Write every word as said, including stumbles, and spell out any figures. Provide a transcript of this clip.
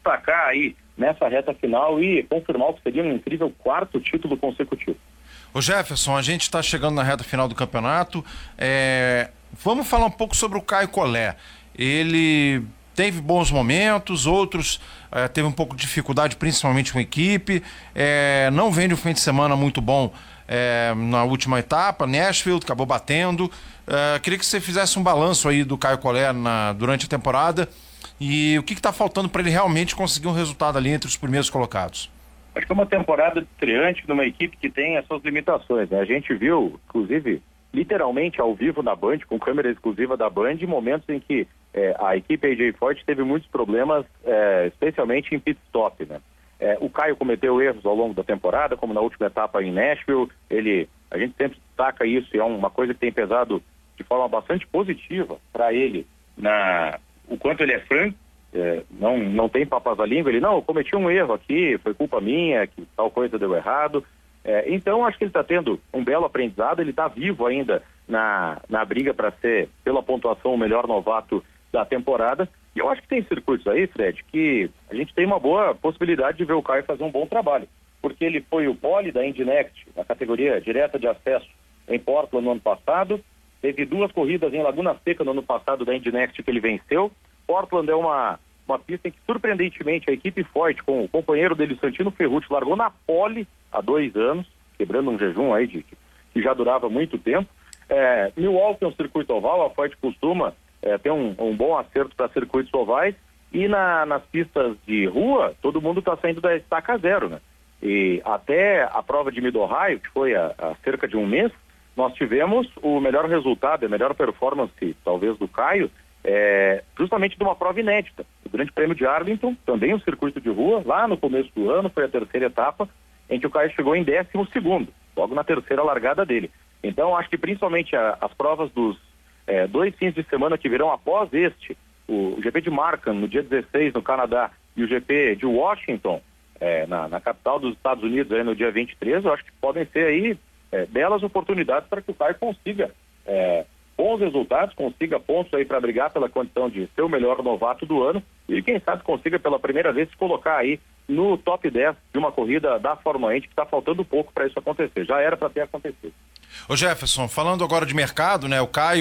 destacar aí nessa reta final e confirmar o que seria um incrível quarto título consecutivo. Ô Jefferson, a gente está chegando na reta final do campeonato. É... Vamos falar um pouco sobre o Caio Collet. Ele teve bons momentos, outros é, teve um pouco de dificuldade, principalmente com a equipe. É... Não vem de um fim de semana muito bom é, na última etapa. Nashville acabou batendo. É... Queria que você fizesse um balanço aí do Caio Collet na... durante a temporada e o que está faltando para ele realmente conseguir um resultado ali entre os primeiros colocados. Acho que é uma temporada de estreante numa equipe que tem as suas limitações, né? A gente viu, inclusive, literalmente ao vivo na Band, com câmera exclusiva da Band, momentos em que é, a equipe A J Foyt teve muitos problemas, é, especialmente em pit stop, né? É, o Caio cometeu erros ao longo da temporada, como na última etapa em Nashville. Ele, a gente sempre destaca isso, e é uma coisa que tem pesado de forma bastante positiva para ele, na, o quanto ele é franco. É, não, não tem papas à língua, ele não, eu cometi um erro aqui, foi culpa minha, que tal coisa deu errado. É, então acho que ele está tendo um belo aprendizado, ele está vivo ainda na, na briga para ser, pela pontuação, o melhor novato da temporada. E eu acho que tem circuitos aí, Fred, que a gente tem uma boa possibilidade de ver o Caio fazer um bom trabalho, porque ele foi o pole da Indy Next, na categoria direta de acesso em Portland no ano passado, teve duas corridas em Laguna Seca no ano passado da Indy Next que ele venceu. Portland é uma, uma pista em que, surpreendentemente, a equipe Foyt, com o companheiro dele, Santino Ferrucci, largou na pole há dois anos, quebrando um jejum aí de, que já durava muito tempo. É, Milwaukee é um circuito oval, a Foyt costuma é, ter um, um bom acerto para circuitos ovais, e na, nas pistas de rua, todo mundo está saindo da estaca zero, né? E até a prova de Mid-Ohio, que foi há, há cerca de um mês, nós tivemos o melhor resultado, a melhor performance, talvez, do Caio, É, justamente de uma prova inédita. O Grande Prêmio de Arlington, também um circuito de rua, lá no começo do ano, foi a terceira etapa, em que o Caio chegou em décimo segundo, logo na terceira largada dele. Então, acho que principalmente a, as provas dos é, dois fins de semana que virão após este, o, o G P de Markham, no dia dezesseis, no Canadá, e o G P de Washington, é, na, na capital dos Estados Unidos, aí, no dia vinte e três, eu acho que podem ser aí é, belas oportunidades para que o Caio consiga é, bons resultados, consiga pontos aí para brigar pela condição de ser o melhor novato do ano e quem sabe consiga pela primeira vez se colocar aí no top dez de uma corrida da Fórmula Indy, que está faltando pouco para isso acontecer. Já era para ter acontecido. Ô Jefferson, falando agora de mercado, né, o Caio